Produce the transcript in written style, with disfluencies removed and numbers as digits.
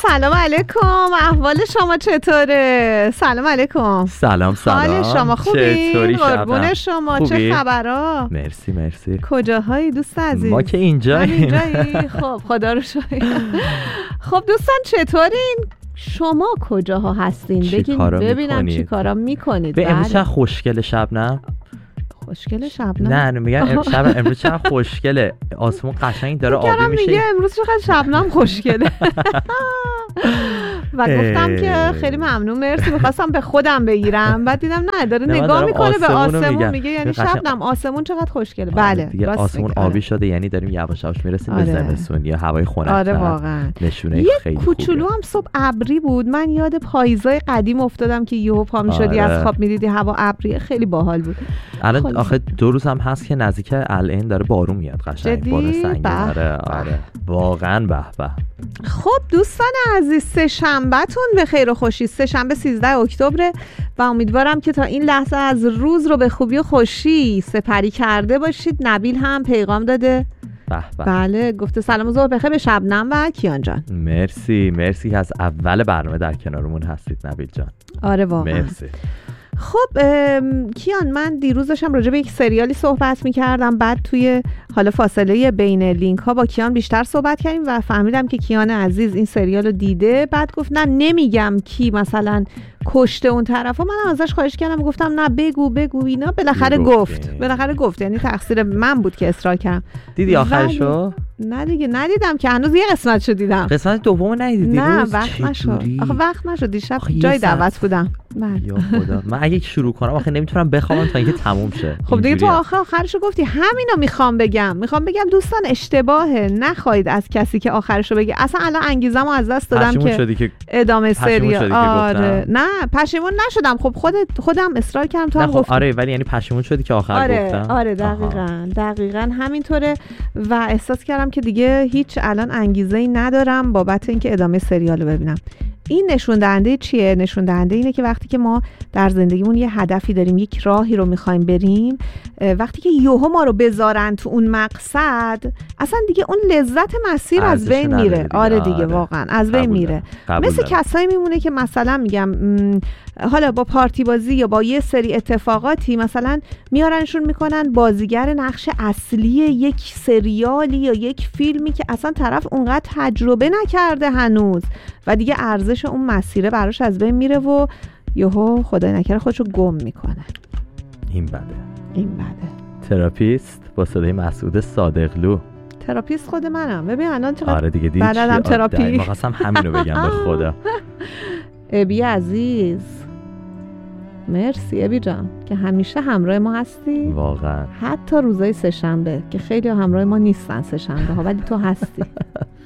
سلام علیکم. احوال شما چطوره؟ سلام علیکم. سلام. حال شما خوبی؟ چطوری؟ قربون شما. خوبی؟ چه خبرها؟ مرسی. کجاهایی دوست عزیز؟ ما که اینجاییم. خب خدا رو شکر. خب دوستان چطورین؟ شما کجاها هستین؟ بگین ببینم چی کارا میکنید. به امروز چقدر خوشگله شبنم. خوشگله شبنم؟ نه میگم امروز چقدر خوشگله، آسمون قشنگ داره آبی میشه. میگه امروز چقدر شبنم خوشگله. و گفتم که خیلی ممنون مرسی، میخواستم به خودم بگیرم، بعد دیدم نه داره نگاه میکنه به آسمون، میگه یعنی شبنم آسمون چقدر خوشگله. بله دیگه آسمون آبی شده، یعنی داریم یواش یواش میرسیم به زمستون یا هوای خنک. آره واقعا نشونه خیلی خوبه. کوچولو هم صبح ابری بود، من یاد پاییزای قدیم افتادم که یهو پا میشدی از خواب میدیدی هوا ابری، خیلی باحال بود. الان آخه 2 روز هم هست که نزدیک العین داره بارون میاد، قشنگ بارون سنگین. آره واقعا به به. خب دوستان عزیز، سه شنبهتون به خیر و خوشی. سه شنبه 13 اکتبر و امیدوارم که تا این لحظه از روز رو به خوبی و خوشی سپری کرده باشید. نبیل هم پیغام داده. بله گفته سلام و ظهر بخیر به شبنم و کیان جان. مرسی از اول برنامه در کنارمون هستید نبیل جان. آره واقعا مرسی. خب کیان، من دیروز داشتم راجع به یک سریالی صحبت می‌کردم، بعد توی حالا فاصله بین لینک ها با کیان بیشتر صحبت کردیم و فهمیدم که کیان عزیز این سریال رو دیده. بعد گفت نه نمیگم کی مثلا کشته اون طرفا. من ازش خواهش کردم، گفتم نه بگو اینا. بالاخره گفت یعنی تقصیر من بود که اصرار کردم. دیدی آخرشو؟ نه دیگه ندیدم که، هنوز یه قسمتشو دیدم. قسمت دومو ندیدی؟ نه وقت نشد. دیشب جای دعوت بودم. یا خدا، من اگه شروع کنم آخه نمیتونم بخوابم تا اینکه تموم شه. خب دیگه تو آخرشو گفتی. همینو میخوام بگم دوستان اشتباهه، نخواهید از کسی که آخرشو بگه. اصلا الان انگیزمو از دست دادم که ادامه سریال. آره نه پشیمون نشدم. خب خودم اصرار کردم تو هم گفتی. آره ولی یعنی پشیمون شدی که آخر گفتم. آره دقیقاً همینطوره و احساس کردم که دیگه هیچ الان انگیزه‌ای ندارم بابت اینکه ادامه سریال رو ببینم. این نشون دهنده چیه؟ نشون دهنده اینه که وقتی که ما در زندگیمون یه هدفی داریم، یک راهی رو میخوایم بریم، وقتی که یوهو ما رو بذارن تو اون مقصد، اصلا دیگه اون لذت مسیر از بین میره. آره دیگه واقعا از بین میره. مثل کسایی میمونه که مثلا میگم حالا با پارتی بازی یا با یه سری اتفاقاتی مثلا میارنشون میکنن بازیگر نقش اصلی یک سریالی یا یک فیلمی که اصلا طرف اونقدر تجربه نکرده هنوز و دیگه ارزش اون مسیره براش از بین میره و یهو خدای نکره خودشو گم میکنه. این بده. تراپیست با صدای مسعود صادقلو. تراپیست خود منم. ببین الان چقدر آره دیگه بلدم تراپی. ما خواستم همینو بگم به خدا. ابی عزیز مرسی ابی جان که همیشه همراه ما هستی. واقعا حتی روزای سه شنبه که خیلی همراه ما نیستن سه شنبه ها، ولی تو هستی.